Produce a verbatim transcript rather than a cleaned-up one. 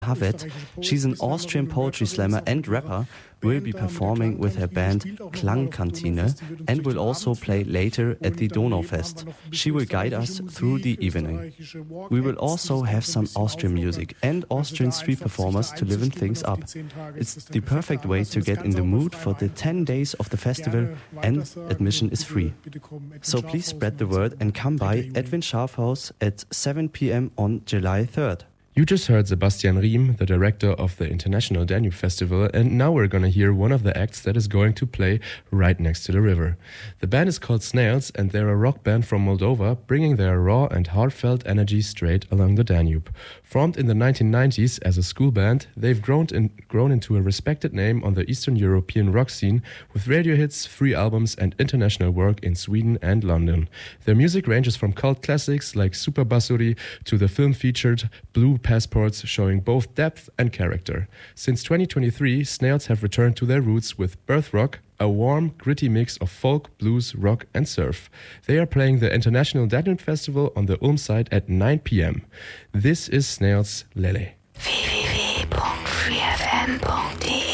Havet. She's an Austrian poetry slammer and rapper, will be performing with her band Klangkantine and will also play later at the Donaufest. She will guide us through the evening. We will also have some Austrian music and Austrian street performers to liven things up. It's the perfect way to get in the mood for the ten days of the festival, and admission is free. So please spread the word and come by Edwin Schafhaus at seven p.m. on July third. You just heard Sebastian Riem, the director of the International Danube Festival, and now we're gonna hear one of the acts that is going to play right next to the river. The band is called Snails, and they're a rock band from Moldova, bringing their raw and heartfelt energy straight along the Danube. Formed in the nineteen nineties as a school band, they've grown, in, grown into a respected name on the Eastern European rock scene, with radio hits, three albums, and international work in Sweden and London. Their music ranges from cult classics like Super Basuri to the film-featured Blue Passports, showing both depth and character. Since twenty twenty-three, Snails have returned to their roots with Birth Rock, a warm, gritty mix of folk, blues, rock and surf. They are playing the International Danube Festival on the Ulm site at nine p.m. This is Snails Lele. w w w punkt free f m punkt d e